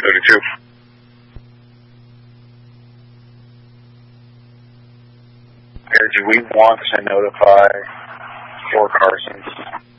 332. Do we want to notify Fort Carson